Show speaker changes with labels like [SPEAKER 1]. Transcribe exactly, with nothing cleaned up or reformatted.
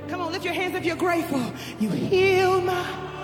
[SPEAKER 1] Come on, lift your hands if you're grateful. You heal my